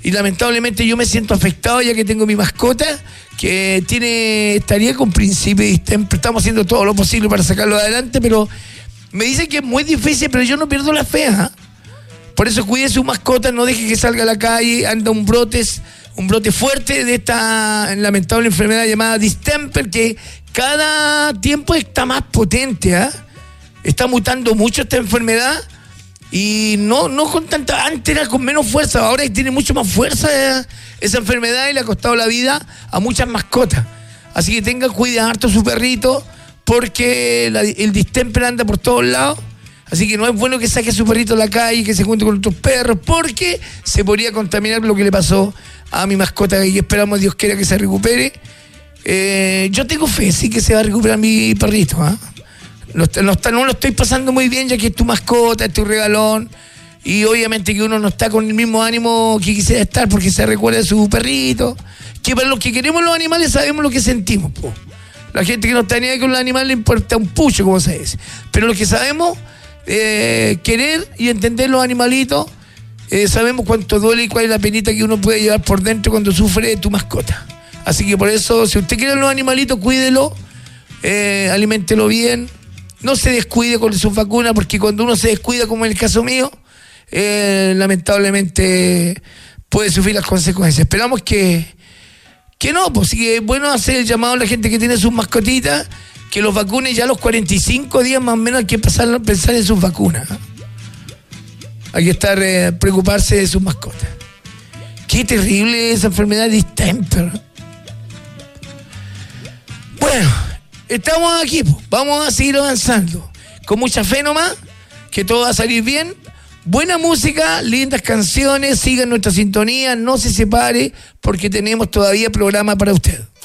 y lamentablemente yo me siento afectado ya que tengo mi mascota que estaría con principio de distemper. Estamos haciendo todo lo posible para sacarlo adelante, pero me dicen que es muy difícil, pero yo no pierdo la fe, ¿eh? Por eso cuide su mascota, no deje que salga a la calle, anda un brote fuerte de esta lamentable enfermedad llamada distemper, que cada tiempo está más potente, ¿eh? Está mutando mucho esta enfermedad y no con tanta, antes era con menos fuerza, ahora tiene mucho más fuerza esa enfermedad y le ha costado la vida a muchas mascotas. Así que tengan cuidado harto su perrito, porque el distemper anda por todos lados. Así que no es bueno que saque a su perrito a la calle, que se junte con otros perros, porque se podría contaminar lo que le pasó a mi mascota, y esperamos, Dios quiera, que se recupere. Yo tengo fe, sí, que se va a recuperar mi perrito, ¿eh? No lo estoy pasando muy bien, ya que es tu mascota, es tu regalón, y obviamente que uno no está con el mismo ánimo que quisiera estar porque se recuerda de su perrito. Que para los que queremos los animales sabemos lo que sentimos, po. La gente que no está ni ahí con los animales le importa un pucho, como se dice. Pero los que sabemos querer y entender los animalitos, sabemos cuánto duele y cuál es la penita que uno puede llevar por dentro cuando sufre de tu mascota. Así que por eso, si usted quiere los animalitos, cuídelo, aliméntelo bien, no se descuide con sus vacunas, porque cuando uno se descuida, como en el caso mío, lamentablemente puede sufrir las consecuencias. Esperamos que no, pues sí que es bueno hacer el llamado a la gente que tiene sus mascotitas, que los vacunen ya a los 45 días más o menos. Hay que empezar a pensar en sus vacunas, ¿eh? Hay que preocuparse de sus mascotas. Qué terrible esa enfermedad de distemper. Bueno, estamos aquí, pues. Vamos a seguir avanzando con mucha fe nomás, que todo va a salir bien. Buena música, lindas canciones, sigan nuestra sintonía, no se separe, porque tenemos todavía programa para usted.